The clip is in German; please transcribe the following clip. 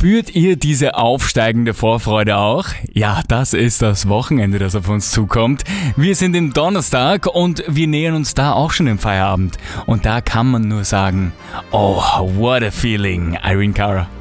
Spürt ihr diese aufsteigende Vorfreude auch? Ja, das ist das Wochenende, das auf uns zukommt. Wir sind im Donnerstag und wir nähern uns da auch schon dem Feierabend. Und da kann man nur sagen, oh, what a feeling, Irene Cara.